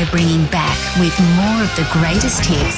we're bringing back with more of the greatest hits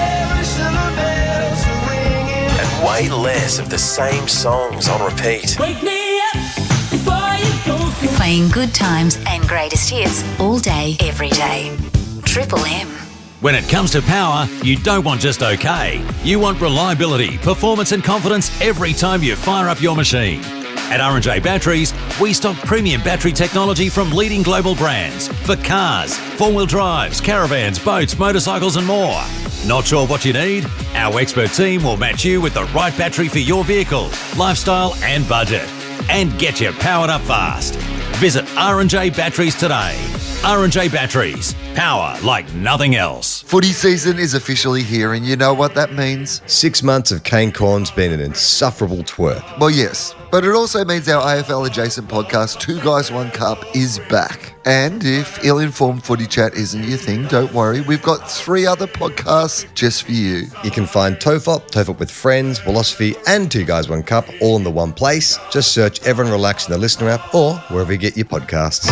and way less of the same songs on repeat. Wake me up before you go. playing good times and greatest hits all day, every day. Triple M. When it comes to power, you don't want just okay. You want reliability, performance and confidence every time you fire up your machine. At R&J Batteries, we stock premium battery technology from leading global brands for cars, four-wheel drives, caravans, boats, motorcycles and more. Not sure what you need? Our expert team will match you with the right battery for your vehicle, lifestyle and budget. And get you powered up fast. Visit R&J Batteries today. R&J Batteries. Power like nothing else. Footy season is officially here, and you know what that means? 6 months of Kane Corn's been an insufferable twerp. Well, yes, but it also means our AFL-adjacent podcast, Two Guys, One Cup, is back. And if ill-informed footy chat isn't your thing, don't worry. We've got 3 other podcasts just for you. You can find TOEFOP with Friends, Philosophy and Two Guys, One Cup all in the one place. Just search Everyone Relax in the Listener app or wherever you get your podcasts.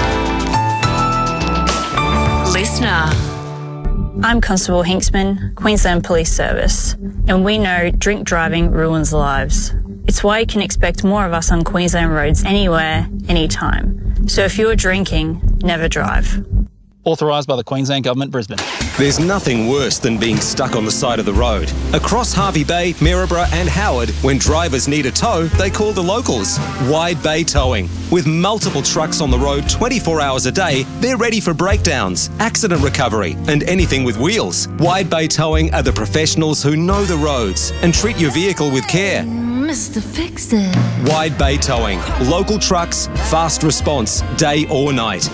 Listener. I'm Constable Hinksman, Queensland Police Service, and we know drink driving ruins lives. It's why you can expect more of us on Queensland roads anywhere, anytime. So if you're drinking, never drive. Authorised by the Queensland Government, Brisbane. There's nothing worse than being stuck on the side of the road. Across Harvey Bay, Maryborough and Howard, when drivers need a tow, they call the locals. Wide Bay Towing. With multiple trucks on the road 24 hours a day, they're ready for breakdowns, accident recovery and anything with wheels. Wide Bay Towing are the professionals who know the roads and treat your vehicle with care. Mr. Fix It. Wide Bay Towing. Local trucks, fast response, day or night.